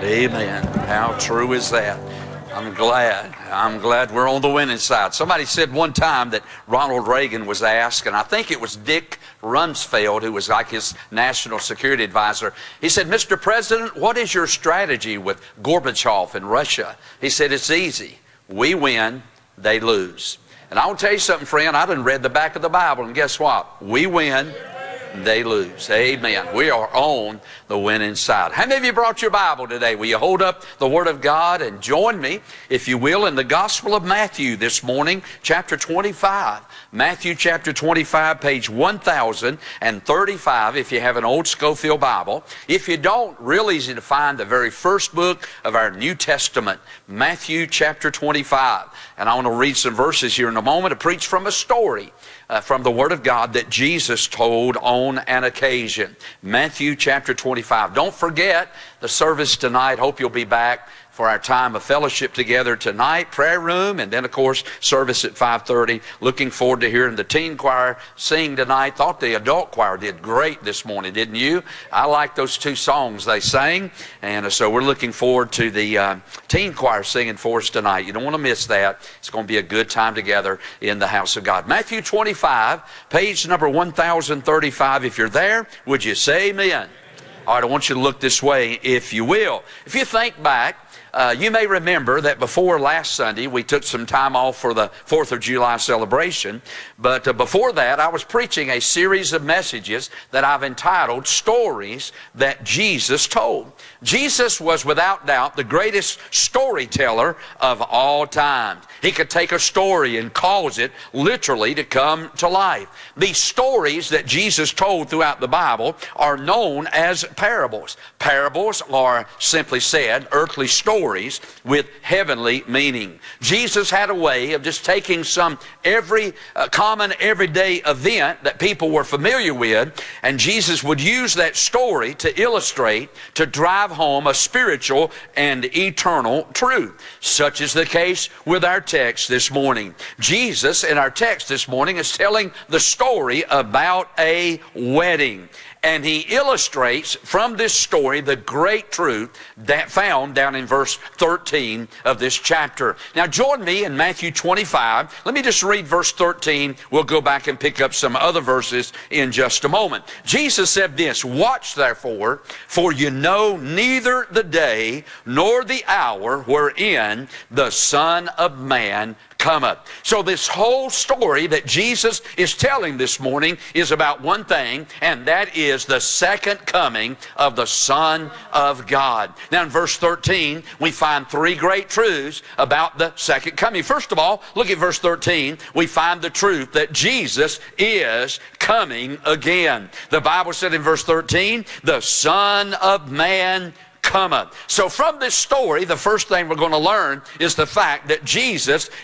Amen. How true is that? I'm glad we're on the winning side. Somebody said one time that Ronald Reagan was asked, and I think it was Dick Rumsfeld, who was like his national security advisor. He said, Mr. President, what is your strategy with Gorbachev in Russia? He said, it's easy. We win, they lose. And I will tell you something, friend. I done read the back of the Bible, and guess what? We win, they lose. Amen. We are on the winning side. How many of you brought your Bible today? Will you hold up the Word of God and join me, if you will, in the Gospel of Matthew this morning, chapter 25. Matthew chapter 25, page 1035, if you have an old Scofield Bible. If you don't, real easy to find the very first book of our New Testament, Matthew chapter 25. And I want to read some verses here in a moment to preach from a story from the Word of God that Jesus told on an occasion. Matthew chapter 25. Don't forget the service tonight. Hope you'll be back for our time of fellowship together tonight, prayer room, and then, of course, service at 5:30. Looking forward to hearing the teen choir sing tonight. Thought the adult choir did great this morning, didn't you? I like those two songs they sang, and so we're looking forward to the teen choir singing for us tonight. You don't want to miss that. It's going to be a good time together in the house of God. Matthew 25, page number 1035. If you're there, would you say amen? All right, I want you to look this way, if you will. If you think back, you may remember that before last Sunday, we took some time off for the 4th of July celebration. But before that, I was preaching a series of messages that I've entitled Stories That Jesus Told. Jesus was without doubt the greatest storyteller of all time. He could take a story and cause it literally to come to life. These stories that Jesus told throughout the Bible are known as parables. Parables are, simply said, earthly stories with heavenly meaning. Jesus had a way of just taking some common everyday event that people were familiar with, and Jesus would use that story to illustrate, to drive home a spiritual and eternal truth. Such is the case with our text this morning. Jesus, in our text this morning, is telling the story about a wedding. And he illustrates from this story the great truth that found down in verse 13 of this chapter. Now join me in Matthew 25. Let me just read verse 13. We'll go back and pick up some other verses in just a moment. Jesus said this, "Watch therefore, for you know neither the day nor the hour wherein the Son of Man cometh." So this whole story that Jesus is telling this morning is about one thing, and that is the second coming of the Son of God. Now in verse 13, we find three great truths about the second coming. First of all, look at verse 13. We find the truth that Jesus is coming again. The Bible said in verse 13, the Son of Man cometh. So from this story, the first thing we're going to learn is the fact that Jesus